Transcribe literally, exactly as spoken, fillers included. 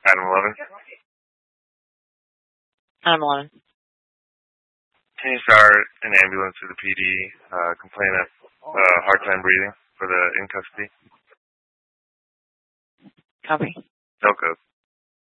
Item eleven. Item eleven. Can you start an ambulance to the P D, uh, complaint of uh, hard time breathing for the in custody? Copy. No code.